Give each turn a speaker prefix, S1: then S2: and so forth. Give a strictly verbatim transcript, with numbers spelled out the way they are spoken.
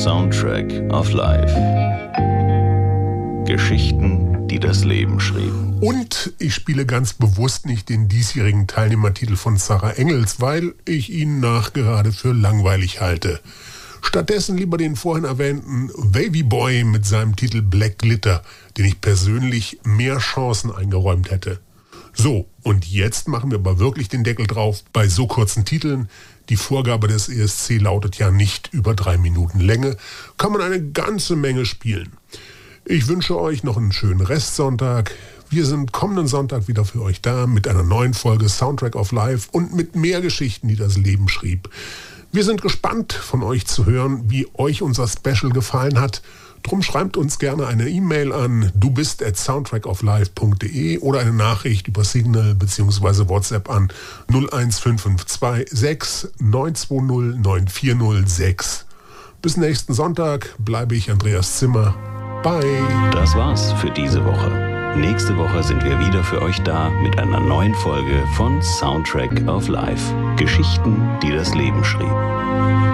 S1: Soundtrack of Life. Geschichten, die das Leben schrieben.
S2: Und ich spiele ganz bewusst nicht den diesjährigen Teilnehmertitel von Sarah Engels, weil ich ihn nachgerade für langweilig halte. Stattdessen lieber den vorhin erwähnten Wavy Boy mit seinem Titel Black Glitter, den ich persönlich mehr Chancen eingeräumt hätte. So, und jetzt machen wir aber wirklich den Deckel drauf bei so kurzen Titeln. Die Vorgabe des E S C lautet ja nicht über drei Minuten Länge, kann man eine ganze Menge spielen. Ich wünsche euch noch einen schönen Restsonntag. Wir sind kommenden Sonntag wieder für euch da mit einer neuen Folge Soundtrack of Life und mit mehr Geschichten, die das Leben schrieb. Wir sind gespannt, von euch zu hören, wie euch unser Special gefallen hat. Drum schreibt uns gerne eine E-Mail an du bist at soundtrack of life punkt de oder eine Nachricht über Signal bzw. WhatsApp an null eins fünf fünf zwei sechs neun zwei null neun vier null sechs. Bis nächsten Sonntag bleibe ich Andreas Zimmer. Bye.
S1: Das war's für diese Woche. Nächste Woche sind wir wieder für euch da mit einer neuen Folge von Soundtrack of Life. Geschichten, die das Leben schrieben.